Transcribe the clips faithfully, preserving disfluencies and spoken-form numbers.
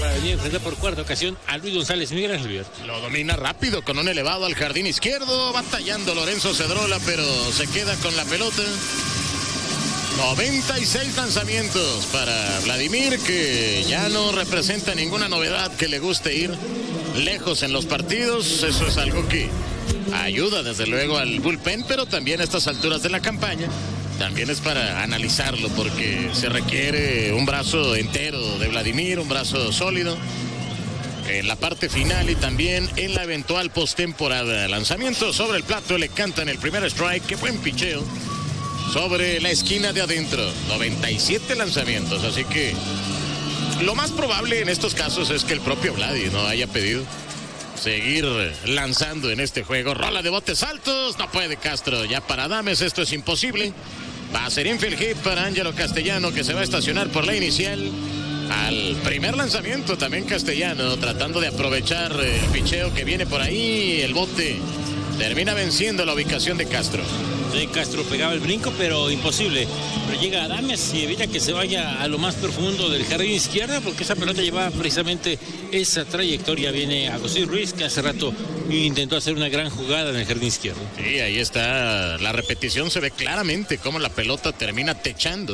para venir a enfrentar por cuarta ocasión a Luis González. Miguel Ángel Vivar. Lo domina rápido con un elevado al jardín izquierdo, batallando Lorenzo Cedrola, pero se queda con la pelota. noventa y seis lanzamientos para Vladimir, que ya no representa ninguna novedad que le guste ir lejos en los partidos. Eso es algo que ayuda desde luego al bullpen, pero también a estas alturas de la campaña también es para analizarlo, porque se requiere un brazo entero de Vladimir, un brazo sólido en la parte final y también en la eventual postemporada. Lanzamiento sobre el plato, le cantan el primer strike. Qué buen picheo sobre la esquina de adentro. noventa y siete lanzamientos, así que lo más probable en estos casos es que el propio Vladi no haya pedido seguir lanzando en este juego. Rola de botes altos, no puede Castro. Ya para Adames esto es imposible. Va a ser infield hit para Ángelo Castellano, que se va a estacionar por la inicial. Al primer lanzamiento también Castellano, tratando de aprovechar el picheo que viene por ahí. El bote termina venciendo la ubicación de Castro. Sí, Castro pegaba el brinco, pero imposible. Pero llega Adames y evita que se vaya a lo más profundo del jardín izquierdo, porque esa pelota llevaba precisamente esa trayectoria. Viene Agustín Ruiz, que hace rato intentó hacer una gran jugada en el jardín izquierdo. Sí, ahí está la repetición, se ve claramente cómo la pelota termina techando.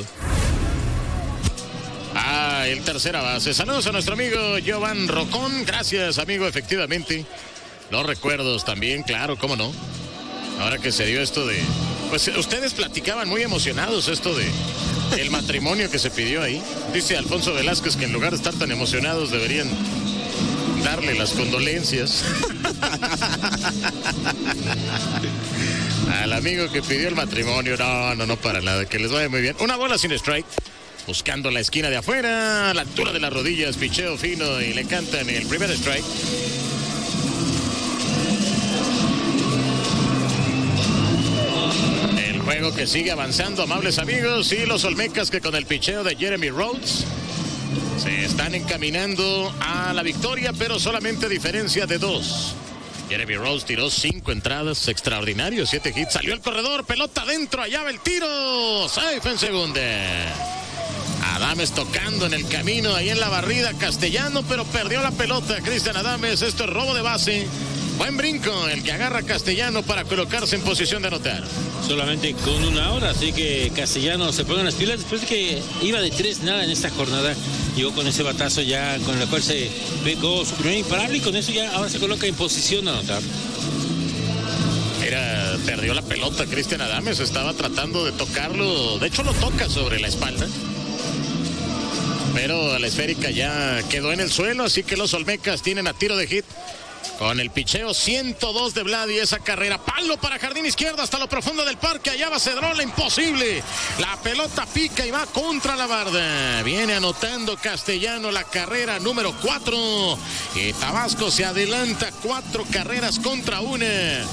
Ah, el tercera base. Saludos a nuestro amigo Giovanni Rocón. Gracias, amigo, efectivamente. Los recuerdos también, claro, cómo no. Ahora que se dio esto de... Pues ustedes platicaban muy emocionados esto de el matrimonio que se pidió ahí. Dice Alfonso Velázquez que en lugar de estar tan emocionados deberían darle las condolencias al amigo que pidió el matrimonio. No, no, no, para nada. Que les vaya muy bien. Una bola sin strike. Buscando la esquina de afuera, a la altura de las rodillas, picheo fino y le cantan el primer strike. El juego que sigue avanzando, amables amigos, y los Olmecas que con el picheo de Jeremy Rhodes se están encaminando a la victoria, pero solamente diferencia de dos. Jeremy Rhodes tiró cinco entradas, extraordinario, siete hits, salió el corredor, pelota adentro, allá va el tiro, safe en segunda. Adames tocando en el camino, ahí en la barrida, Castellano, pero perdió la pelota, Cristian Adames. Esto es robo de base. Buen brinco el que agarra Castellano para colocarse en posición de anotar. Solamente con una hora, así que Castellano se pone en las pilas después de que iba de tres nada en esta jornada. Llegó con ese batazo ya con el cual se pegó su primer imparable y con eso ya ahora se coloca en posición de anotar. Era, perdió la pelota Cristian Adames, estaba tratando de tocarlo, de hecho lo toca sobre la espalda, pero la esférica ya quedó en el suelo, así que los Olmecas tienen a tiro de hit con el picheo ciento dos de Vladi. Esa carrera, palo para jardín izquierdo hasta lo profundo del parque, allá va Cedrola, imposible, la pelota pica y va contra la barda. Viene anotando Castellano la carrera número cuatro y Tabasco se adelanta cuatro carreras contra una.